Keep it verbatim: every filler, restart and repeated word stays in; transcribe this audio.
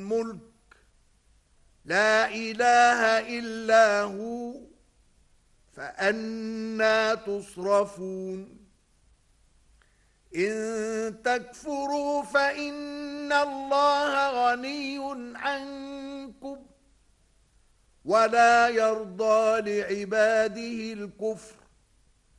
الملك لا إله إلا هو فأنى تصرفون إن تكفروا فإن الله غني عنكم ولا يرضى لعباده الكفر